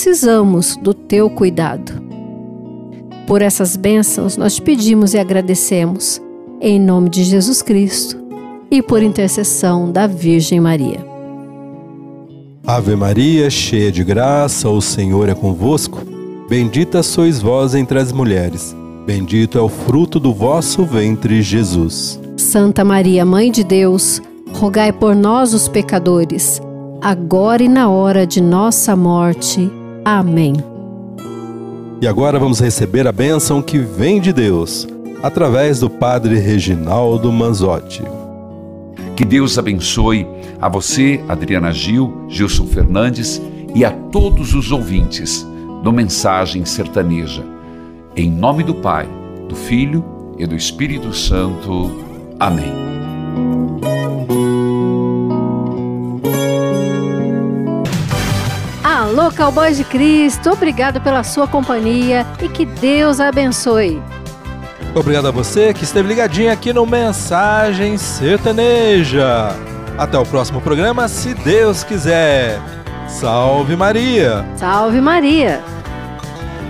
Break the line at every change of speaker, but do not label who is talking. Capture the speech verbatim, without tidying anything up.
precisamos do teu cuidado. Por essas bênçãos nós te pedimos e agradecemos, em nome de Jesus Cristo e por intercessão da Virgem Maria.
Ave Maria, cheia de graça, o Senhor é convosco. Bendita sois vós entre as mulheres. Bendito é o fruto do vosso ventre, Jesus.
Santa Maria, Mãe de Deus, rogai por nós, os pecadores, agora e na hora de nossa morte. Amém.
E agora vamos receber a bênção que vem de Deus, através do Padre Reginaldo Manzotti.
Que Deus abençoe a você, Adriana Gil, Gilson Fernandes e a todos os ouvintes do Mensagem Sertaneja. Em nome do Pai, do Filho e do Espírito Santo. Amém.
Alô, Cowboys de Cristo, obrigado pela sua companhia e que Deus abençoe.
Obrigado a você que esteve ligadinho aqui no Mensagem Sertaneja. Até o próximo programa, se Deus quiser. Salve Maria!
Salve Maria!